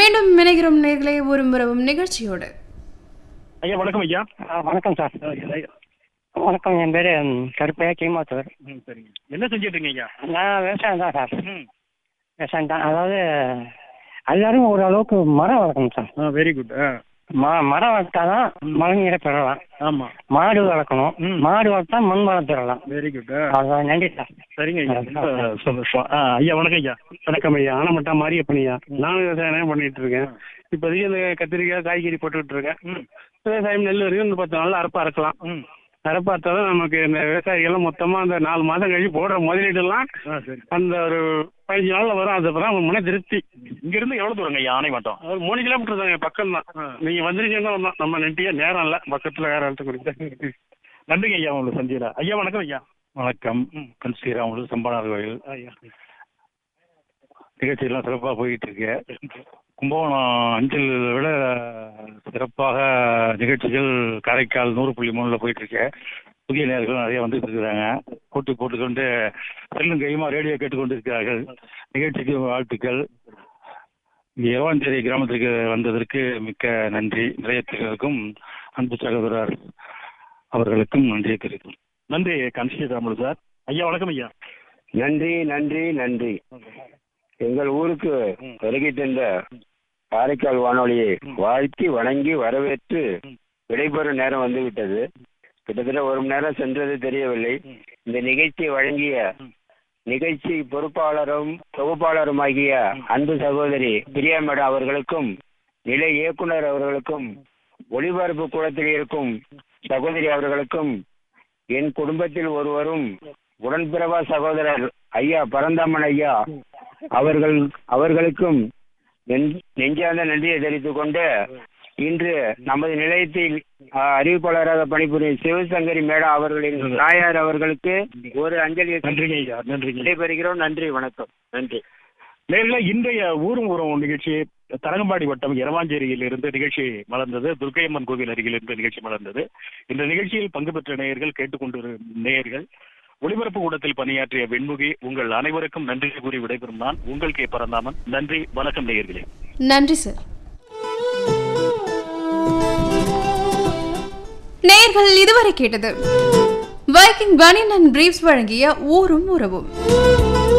மீண்டும் இணைகிறோம் நேர்களே ஒருமுறவும் நிகழ்ச்சியோடு. ஐயா வணக்கம் ஐயா. வணக்கம் சார். வணக்கம், என் பேர் கருப்பையா கீமாத்தூர். சரிங்க. என்ன செஞ்சுட்டு இருக்கீங்க ஐயா? நான் விவசாயம் தான் சார். விவசாயம் தான். அதாவது எல்லாரும் ஓரளவுக்கு மரம் வளர்க்கணும் சார். Very good. மரம் வளர்த்தாதான் மழை நீரை பெறலாம். ஆமா, மாடு வளர்க்கணும். மாடு வளர்த்தா மண் வளம் பெறலாம். Very good. அதான், நன்றி சார். சரிங்க ஐயா, ரொம்ப சந்தோஷம். ஐயா வணக்கம் ஐயா. வணக்கம் ஐயா. ஆனமட்டா மாரியப்பன் ஐயா. நானும் விவசாயம் பண்ணிட்டு இருக்கேன். இப்போதைக்கு இந்த கத்திரிக்காய் காய்கறி போட்டுக்கிட்டு இருக்கேன். விவசாயம் நெல் வரைக்கும் இந்த 10 நாள்ல அறுப்பு அறுக்கலாம். அறுப்பு அறுத்தாதான் நமக்கு இந்த விவசாயிகள்லாம் மொத்தமா அந்த 4 மாதம் கழிச்சு போடுற முதலீடுலாம் அந்த ஒரு 15 நாள்ல வரும். அதுக்கப்புறம் மன திருப்தி. இங்க இருந்து எவ்வளவு தூரங்க ஐயா ஆனைமட்டம்? ஒரு 3 கிலோமீட்டர் தாங்க, பக்கம் தான். நீங்க வந்துருக்கீங்கன்னா வரலாம். நம்ம நெட்டியா நேரம் இல்லை, பக்கத்துல வேற இடத்துக்கு கொடுத்து. நன்றிங்க ஐயா உங்களுக்கு சந்தியில. ஐயா வணக்கம் ஐயா. வணக்கம். கண் ஸ்ரீராமுலு சம்பானார் கோயில். நிகழ்ச்சியெல்லாம் சிறப்பாக போயிட்டு இருக்கு. கும்பகோணம் அஞ்சல் விட சிறப்பாக நிகழ்ச்சிகள் காரைக்கால் 100.3 போயிட்டு இருக்கு. புதிய நேயர்கள் நிறைய வந்துட்டு இருக்கிறாங்க. போட்டி போட்டுக்கொண்டு செல்லும் கையுமா ரேடியோ கேட்டுக்கொண்டு இருக்கிறார்கள். நிகழ்ச்சிக்கு வாழ்த்துக்கள். இரவாஞ்சேரி கிராமத்துக்கு வந்ததற்கு மிக்க நன்றி. நிலையத்திற்கும் அன்பு சகோதரர் அவர்களுக்கும் நன்றியை தெரிவிக்கும். நன்றி கன்ஸ்ரீராமுலு சார். ஐயா வணக்கம் ஐயா. நன்றி நன்றி நன்றி. எங்கள் ஊருக்கு வருகை தந்த காரைக்கால் வானொலியை வாழ்த்தி வணங்கி வரவேற்று விடைபெறும் நேரம் வந்துவிட்டது. கிட்டத்தட்ட 1 மணி நேரம் சென்றது தெரியவில்லை. இந்த நிகழ்ச்சியை வழங்கிய நிகழ்ச்சி பொறுப்பாளரும் தொகுப்பாளருமாகிய அன்பு சகோதரி பிரியா மேடம் அவர்களுக்கும், நிலை இயக்குனர் அவர்களுக்கும், ஒளிபரப்பு கூடத்தில் இருக்கும் சகோதரி அவர்களுக்கும், என் குடும்பத்தில் ஒருவரும் உடன்பிறவா சகோதரர் ஐயா பரந்தாமன் ஐயா அவர்களுக்கும் நெஞ்சார்ந்த நன்றியை தெரிவித்துக் கொண்டு, இன்று நமது நிலையத்தில் அறிவிப்பாளராக பணிபுரியும் சிவசங்கரி மேடம் அவர்களின் தாயார் அவர்களுக்கு ஒரு அஞ்சலி விடைபெறுகிறோம். நன்றி, வணக்கம். நன்றி நேர்களே. இன்றைய ஊரும் உறவும் நிகழ்ச்சி தரங்கம்பாடி வட்டம் இரவாஞ்சேரியில் இருந்து நிகழ்ச்சி மலர்ந்தது. துர்க்கையம்மன் கோவில் அருகில் இருந்து நிகழ்ச்சி மலர்ந்தது. இந்த நிகழ்ச்சியில் பங்கு பெற்ற நேயர்கள், கேட்டுக்கொண்டிருக்கும் நேயர்கள், ஒளிபரப்பு கூடத்தில் பணியாற்றிய வெண்முகி, உங்கள் அனைவருக்கும் நன்றி கூறி விடைபெறும் நான் உங்கள் கே பரந்தாமன். நன்றி, வணக்கம் நேயர்களே. நன்றி சார். நேயர்கள் இதுவரை கேட்டது வைக்கிங் பனியன் அண்ட் பிரீவ்ஸ் வழங்கிய ஊரும் உறவும்.